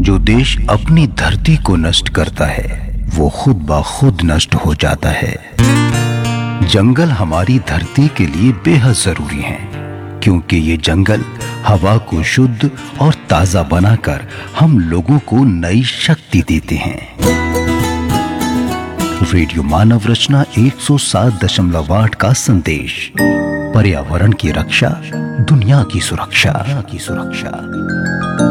जो देश अपनी धरती को नष्ट करता है वो खुद ब खुद नष्ट हो जाता है। जंगल हमारी धरती के लिए बेहद जरूरी हैं, क्योंकि ये जंगल हवा को शुद्ध और ताजा बनाकर हम लोगों को नई शक्ति देते हैं। रेडियो मानव रचना 107.8 का संदेश, पर्यावरण की रक्षा, दुनिया की सुरक्षा।